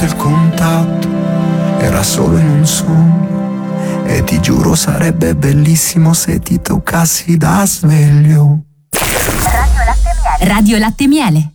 perduto il contatto, era solo in un sogno, e ti giuro sarebbe bellissimo se ti toccassi da sveglio. Radio Latte Miele.